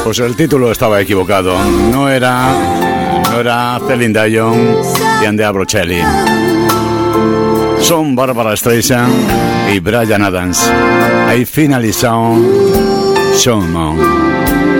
Pues el título estaba equivocado. No era Celine Dion y Andrea Bocelli. Son Barbara Streisand y Bryan Adams. Hay finalizado Showman.